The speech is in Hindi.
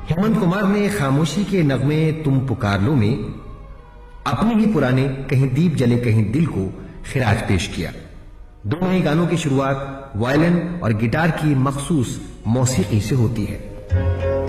हेमंत कुमार ने खामोशी के नगमे तुम पुकार लो में अपने ही पुराने कहीं दीप जले कहीं दिल को खिराज पेश किया। दोनों ही गानों की शुरुआत वायलिन और गिटार की मखसूस मौसीकी से होती है।